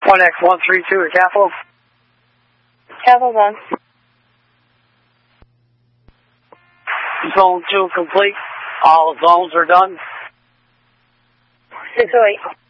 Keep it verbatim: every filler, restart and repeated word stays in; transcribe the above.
one X one three two at Capital. Capital one. Zone two complete. All zones are done. six oh eight.